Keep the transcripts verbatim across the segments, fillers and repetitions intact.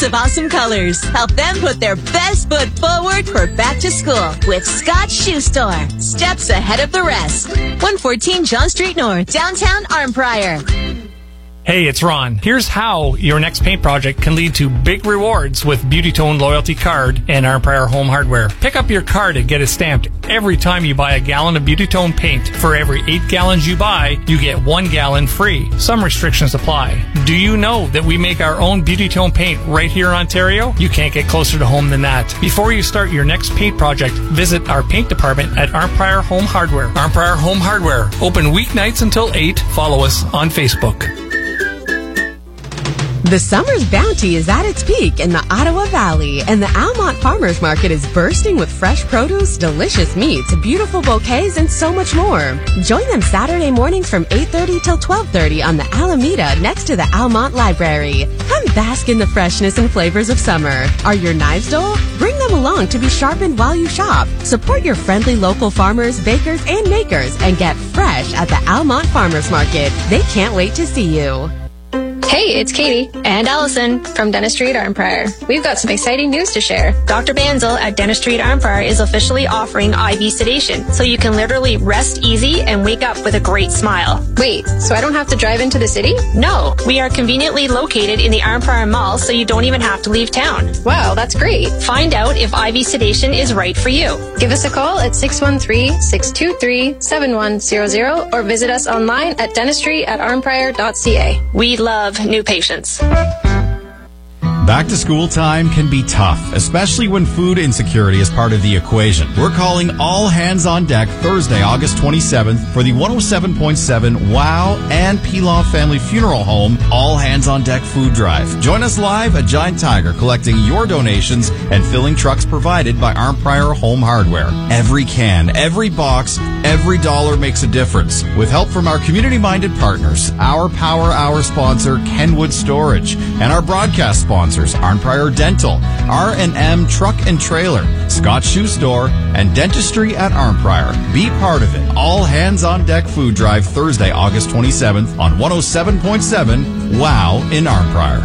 of awesome colors. Help them put their best foot forward for back to school with Scott Shoe Store. Steps ahead of the rest. one fourteen John Street North, downtown Arnprior. Hey, it's Ron. Here's how your next paint project can lead to big rewards with Beauty Tone Loyalty Card and Arnprior Home Hardware. Pick up your card and get it stamped every time you buy a gallon of Beauty Tone paint. For every eight gallons you buy, you get one gallon free. Some restrictions apply. Do you know that we make our own Beauty Tone paint right here in Ontario? You can't get closer to home than that. Before you start your next paint project, visit our paint department at Arnprior Home Hardware. Arnprior Home Hardware. Open weeknights until eight. Follow us on Facebook. The summer's bounty is at its peak in the Ottawa Valley, and the Almont Farmers Market is bursting with fresh produce, delicious meats, beautiful bouquets, and so much more. Join them Saturday mornings from eight thirty till twelve thirty on the Alameda next to the Almont Library. Come bask in the freshness and flavors of summer. Are your knives dull? Bring them along to be sharpened while you shop. Support your friendly local farmers, bakers, and makers, and get fresh at the Almont Farmers Market. They can't wait to see you. Hey, it's Katie and Allison from Dentistry at Arnprior. We've got some exciting news to share. Doctor Banzel at Dentistry at Arnprior is officially offering I V sedation, so you can literally rest easy and wake up with a great smile. Wait, so I don't have to drive into the city? No, we are conveniently located in the Arnprior Mall, so you don't even have to leave town. Wow, that's great. Find out if I V sedation is right for you. Give us a call at six one three, six two three, seven one zero zero or visit us online at dentistry at arnprior dot c a. We love new patients. Back to school time can be tough, especially when food insecurity is part of the equation. We're calling all hands on deck Thursday, August twenty-seventh for the one oh seven point seven WOW and Pilaf Family Funeral Home All Hands on Deck Food Drive. Join us live at Giant Tiger, collecting your donations and filling trucks provided by Arnprior Home Hardware. Every can, every box, every dollar makes a difference. With help from our community-minded partners, our Power Hour sponsor, Kenwood Storage, and our broadcast sponsor, Arnprior Dental, R and M Truck and Trailer, Scott Shoe Store, and Dentistry at Arnprior. Be part of it. All Hands on Deck Food Drive Thursday, August twenty-seventh on one oh seven point seven WOW in Arnprior.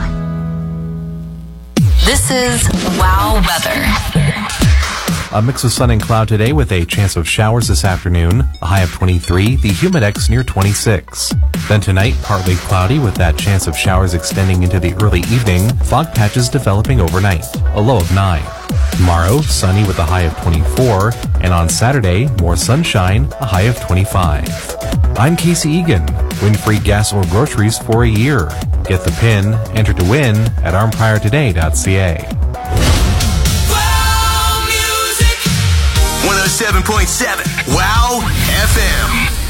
This is WOW Weather. A mix of sun and cloud today with a chance of showers this afternoon. A high of twenty-three, the humidex near twenty-six. Then tonight, partly cloudy with that chance of showers extending into the early evening. Fog patches developing overnight. A low of nine. Tomorrow, sunny with a high of twenty-four. And on Saturday, more sunshine, a high of twenty-five. I'm Casey Egan. Win free gas or groceries for a year. Get the pin, enter to win at arnprior today dot c a. one oh seven point seven WOW F M.